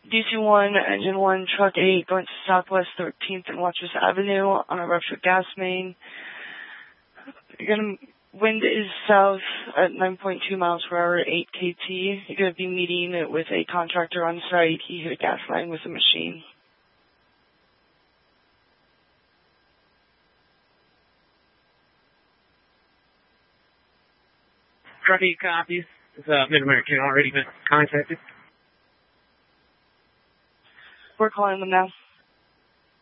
DC-1, Engine 1, Truck 8, going to Southwest 13th and Watchers Avenue on a ruptured gas main. Wind is south at 9.2 miles per hour, 8 KT. You're going to be meeting with a contractor on site. He hit a gas line with a machine. Truck 8 copies. Has Mid-American already been contacted? We're calling them now.